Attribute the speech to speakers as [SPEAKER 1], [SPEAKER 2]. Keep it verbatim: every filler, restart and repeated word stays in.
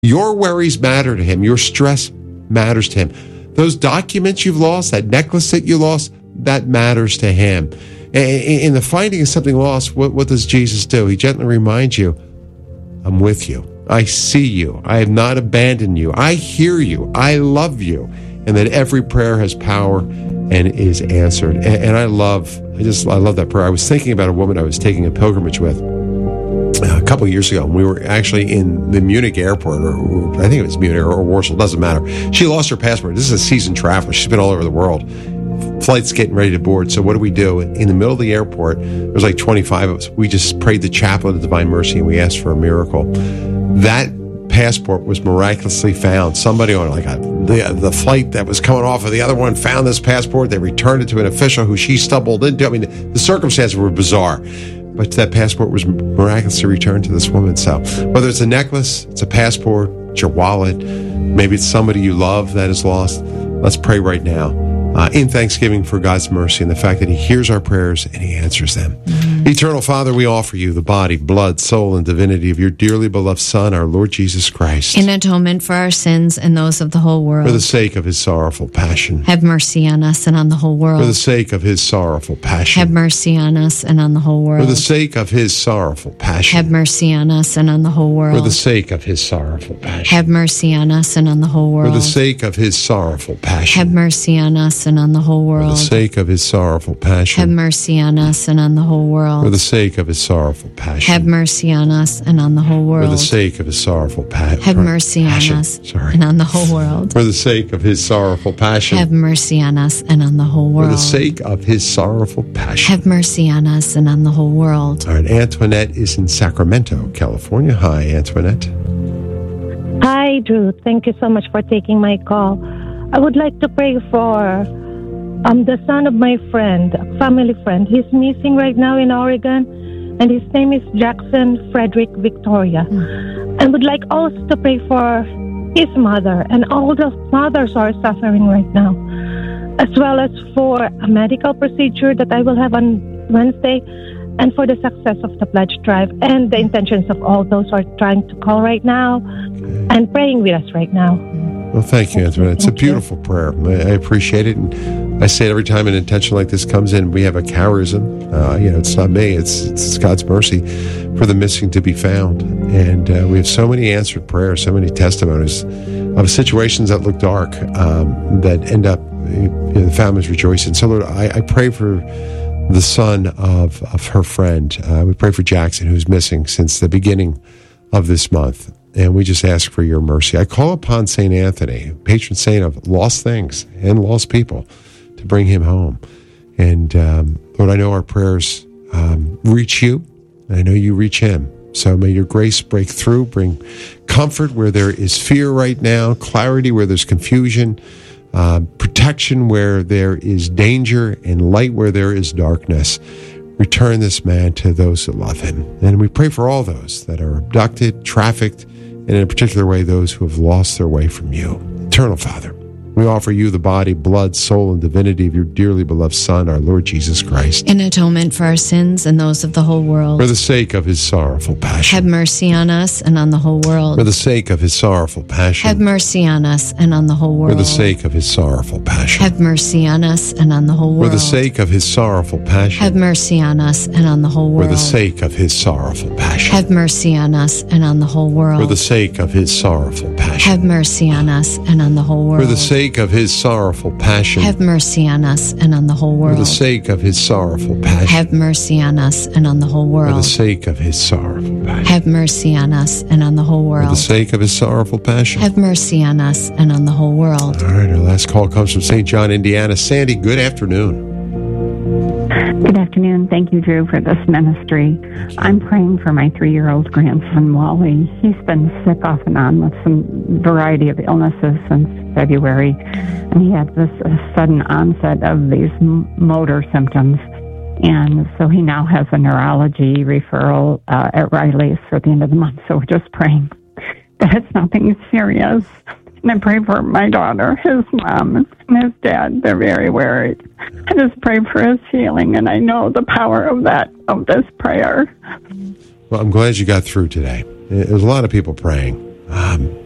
[SPEAKER 1] Your worries matter to him. Your stress matters to him. Those documents you've lost, that necklace that you lost, that matters to him. In the finding of something lost, what, what does Jesus do? He gently reminds you, I'm with you. I see you. I have not abandoned you. I hear you. I love you. And that every prayer has power and is answered. And, and I love, I just, I love that prayer. I was thinking about a woman I was taking a pilgrimage with a couple of years ago, and we were actually in the Munich airport, or, or I think it was Munich or, or Warsaw, doesn't matter. She lost her passport. This is a seasoned traveler. She's been all over the world. Flight's getting ready to board. So what do we do? In the middle of the airport, there's like twenty-five of us. We just prayed the chaplet of Divine Mercy, and we asked for a miracle. That passport was miraculously found. Somebody on like a, the the flight that was coming off of the other one found this passport. They returned it to an official who she stumbled into. I mean, the, the circumstances were bizarre, but that passport was miraculously returned to this woman. So whether it's a necklace, it's a passport, it's your wallet, maybe it's somebody you love that is lost, let's pray right now. Uh, in thanksgiving for God's mercy and the fact that he hears our prayers and he answers them. Mm-hmm. Eternal Father, we offer you the body, blood, soul, and divinity of your dearly beloved Son, our Lord Jesus Christ.
[SPEAKER 2] In atonement for our sins and those of the whole world.
[SPEAKER 1] For the sake of his sorrowful passion.
[SPEAKER 2] Have mercy on us and on the whole world.
[SPEAKER 1] For the sake of his sorrowful passion.
[SPEAKER 2] Have mercy on us and on the whole world.
[SPEAKER 1] For the sake of his sorrowful passion.
[SPEAKER 2] Have mercy on us and on the whole world.
[SPEAKER 1] For the sake of his sorrowful passion.
[SPEAKER 2] Have mercy on us and on the whole world.
[SPEAKER 1] For the sake of his sorrowful passion.
[SPEAKER 2] Have mercy on us and on the whole world.
[SPEAKER 1] For the sake of his sorrowful passion.
[SPEAKER 2] Have mercy on us and on the whole world.
[SPEAKER 1] For the sake of his sorrowful passion.
[SPEAKER 2] Have mercy on us and on the whole world.
[SPEAKER 1] For the sake of his sorrowful passion.
[SPEAKER 2] Have mercy on us
[SPEAKER 1] Sorry.
[SPEAKER 2] and on the whole world.
[SPEAKER 1] For the sake of his sorrowful passion.
[SPEAKER 2] Have mercy on us and on the whole world.
[SPEAKER 1] For the sake of his sorrowful passion.
[SPEAKER 2] Have mercy on us and on the whole world.
[SPEAKER 1] All right, Antoinette is in Sacramento, California. Hi, Antoinette.
[SPEAKER 3] Hi, Drew. Thank you so much for taking my call. I would like to pray for um, the son of my friend, a family friend. He's missing right now in Oregon, and his name is Jackson Frederick Victoria. Mm. And would like also to pray for his mother and all the mothers who are suffering right now, as well as for a medical procedure that I will have on Wednesday, and for the success of the pledge drive and the intentions of all those who are trying to call right now okay. and praying with us right now.
[SPEAKER 1] Well, thank you, Antoinette. It's a beautiful prayer. I appreciate it. And I say it every time an intention like this comes in. We have a charism. Uh, you know, it's not me. It's, it's God's mercy for the missing to be found. And uh, we have so many answered prayers, so many testimonies of situations that look dark um, that end up, you know, the families rejoicing. So, Lord, I, I pray for the son of, of her friend. Uh, we pray for Jackson, who's missing since the beginning of this month. And we just ask for your mercy. I call upon Saint Anthony, patron saint of lost things and lost people, to bring him home. And um, Lord, I know our prayers um, reach you, and I know you reach him. So may your grace break through, bring comfort where there is fear right now, clarity where there's confusion, uh, protection where there is danger, and light where there is darkness. Return this man to those that love him. And we pray for all those that are abducted, trafficked, and in a particular way, those who have lost their way from you. Eternal Father, we offer you the body, blood, soul, and divinity of your dearly beloved Son, our Lord Jesus Christ.
[SPEAKER 2] In atonement for our sins and those of the whole world.
[SPEAKER 1] For the sake of his sorrowful passion.
[SPEAKER 2] Have mercy on us and on the whole world.
[SPEAKER 1] For the sake of his sorrowful passion.
[SPEAKER 2] Have mercy on us and on the whole world.
[SPEAKER 1] For the sake of his sorrowful passion.
[SPEAKER 2] Have mercy on us and on the whole world.
[SPEAKER 1] For the sake of his sorrowful passion.
[SPEAKER 2] Have mercy on us and on the whole world.
[SPEAKER 1] For the sake of his sorrowful passion.
[SPEAKER 2] Have mercy on us and on the whole world.
[SPEAKER 1] For the sake of his sorrowful passion.
[SPEAKER 2] Have mercy on us and on the whole world.
[SPEAKER 1] For the sake of his sorrowful passion.
[SPEAKER 2] Have mercy on us and on the whole world.
[SPEAKER 1] For the sake of his sorrowful passion.
[SPEAKER 2] Have mercy on us and on the whole world.
[SPEAKER 1] For the sake of his sorrowful passion.
[SPEAKER 2] Have mercy on us and on the whole world.
[SPEAKER 1] For the sake of his sorrowful passion.
[SPEAKER 2] Have mercy on us and on the whole world.
[SPEAKER 1] All right, our last call comes from Saint John, Indiana. Sandy, good afternoon.
[SPEAKER 4] Good afternoon. Thank you, Drew, for this ministry. I'm praying for my three-year-old grandson, Wally. He's been sick off and on with some variety of illnesses since February, and he had this uh, sudden onset of these m- motor symptoms. And so he now has a neurology referral uh, at Riley's for the end of the month. So we're just praying that it's nothing serious. And I pray for my daughter, his mom, and his dad. They're very worried. I just pray for his healing, and I know the power of that, of this prayer.
[SPEAKER 1] Well, I'm glad you got through today. There's a lot of people praying. Um,